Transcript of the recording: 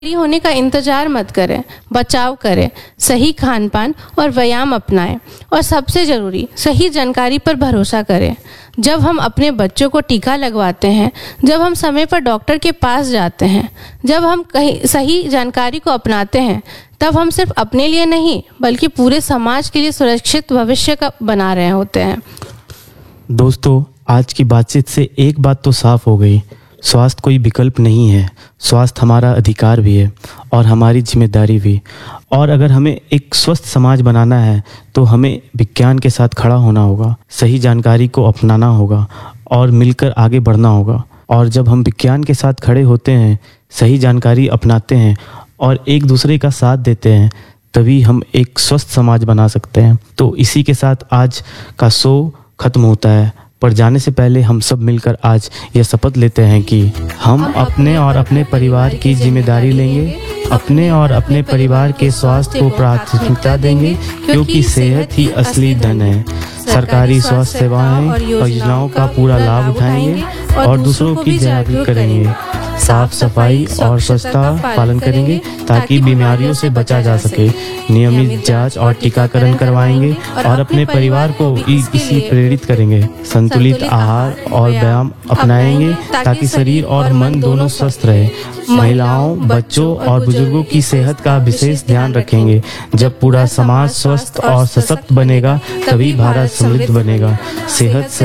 Free होने का इंतजार मत करें, बचाव करें, सही खान पान और व्यायाम अपनाएं और सबसे ज़रूरी सही जानकारी पर भरोसा करें। जब हम अपने बच्चों को टीका लगवाते हैं, जब हम समय पर डॉक्टर के पास जाते हैं, जब हम कहीं सही जानकारी को अपनाते हैं, तब हम सिर्फ अपने लिए नहीं बल्कि पूरे समाज के लिए सुरक्षित भविष्य का बना रहे होते हैं। दोस्तों, आज की बातचीत से एक बात तो साफ हो गई, स्वास्थ्य कोई विकल्प नहीं है। स्वास्थ्य हमारा अधिकार भी है और हमारी जिम्मेदारी भी। और अगर हमें एक स्वस्थ समाज बनाना है तो हमें विज्ञान के साथ खड़ा होना होगा, सही जानकारी को अपनाना होगा और मिलकर आगे बढ़ना होगा। और जब हम विज्ञान के साथ खड़े होते हैं, सही जानकारी अपनाते हैं और एक दूसरे का साथ देते हैं, तभी हम एक स्वस्थ समाज बना सकते हैं। तो इसी के साथ आज का शो खत्म होता है, पर जाने से पहले हम सब मिलकर आज यह शपथ लेते हैं कि हम अपने और अपने परिवार की जिम्मेदारी लेंगे, अपने और अपने परिवार के स्वास्थ्य को प्राथमिकता देंगे, क्योंकि सेहत ही असली धन है। सरकारी स्वास्थ्य सेवाएं और योजनाओं का पूरा लाभ उठाएंगे और दूसरों की जागरूक करेंगे। साफ सफाई और स्वच्छता पालन करेंगे ताकि बीमारियों से बचा जा सके। नियमित जांच और टीकाकरण करवाएंगे और अपने परिवार को इसी प्रेरित करेंगे। संतुलित आहार और व्यायाम अपनाएंगे ताकि शरीर और मन दोनों स्वस्थ रहे। महिलाओं, बच्चों और बुजुर्गों की सेहत का विशेष ध्यान रखेंगे। जब पूरा समाज स्वस्थ और सशक्त बनेगा, तभी भारत समृद्ध बनेगा। सेहत